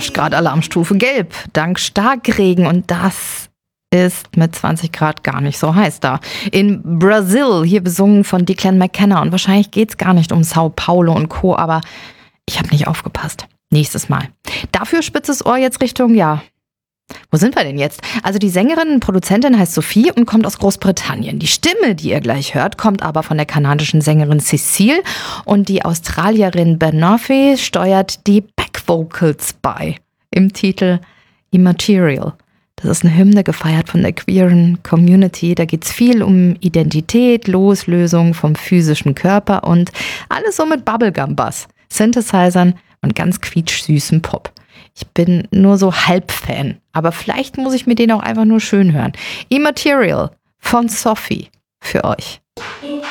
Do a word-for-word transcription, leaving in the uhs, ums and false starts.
herrscht gerade Alarmstufe Gelb, dank Starkregen und das ist mit zwanzig Grad gar nicht so heiß da. In Brasil, hier besungen von Declan McKenna und wahrscheinlich geht's gar nicht um Sao Paulo und Co., aber ich habe nicht aufgepasst. Nächstes Mal. Dafür spitzes Ohr jetzt Richtung, ja, wo sind wir denn jetzt? Also die Sängerin und Produzentin heißt Sophie und kommt aus Großbritannien. Die Stimme, die ihr gleich hört, kommt aber von der kanadischen Sängerin Cecile und die Australierin Bernoffe steuert die Backvocals bei. Im Titel Immaterial. Das ist eine Hymne, gefeiert von der queeren Community. Da geht's viel um Identität, Loslösung vom physischen Körper und alles so mit Bubblegum-Bass, Synthesizern und ganz quietschsüßem Pop. Ich bin nur so Halbfan, aber vielleicht muss ich mir den auch einfach nur schön hören. Immaterial von Sophie für euch.